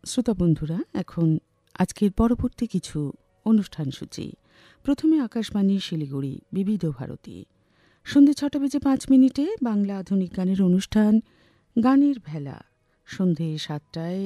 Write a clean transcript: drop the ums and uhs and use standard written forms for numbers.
শ্রোতা বন্ধুরা, এখন আজকের পরবর্তী কিছু অনুষ্ঠান সূচি। প্রথমে আকাশবাণী শিলিগুড়ি বিবিধ ভারতী, সন্ধ্যে 6:05 বাংলা আধুনিক গানের অনুষ্ঠান গানের ভেলা। সন্ধ্যে 7টায়